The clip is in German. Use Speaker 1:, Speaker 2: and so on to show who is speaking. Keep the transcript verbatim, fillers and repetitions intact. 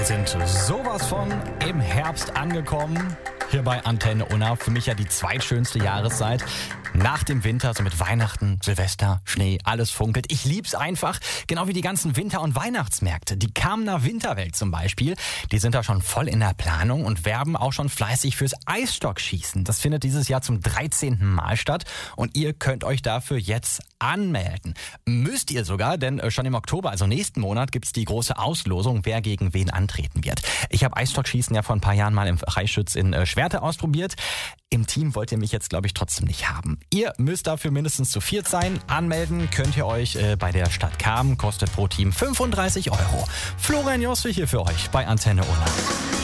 Speaker 1: Sind sowas von im Herbst angekommen. Hier bei Antenne Unna. Für mich ja die zweitschönste Jahreszeit. Nach dem Winter, so mit Weihnachten, Silvester, Schnee, alles funkelt. Ich lieb's einfach. Genau wie die ganzen Winter- und Weihnachtsmärkte. Die Kamener Winterwelt zum Beispiel. Die sind da schon voll in der Planung und werben auch schon fleißig fürs Eisstockschießen. Das findet dieses Jahr zum dreizehnten Mal statt. Und ihr könnt euch dafür jetzt anmelden. Müsst ihr sogar, denn schon im Oktober, also nächsten Monat, gibt's die große Auslosung, wer gegen wen antreten wird. Ich habe Eisstockschießen ja vor ein paar Jahren mal im Freischütz in Schwerte ausprobiert. Im Team wollt ihr mich jetzt, glaube ich, trotzdem nicht haben. Ihr müsst dafür mindestens zu viert sein. Anmelden könnt ihr euch äh, bei der Stadt Kamen. Kostet pro Team fünfunddreißig Euro. Florian Joswig hier für euch bei Antenne Unna.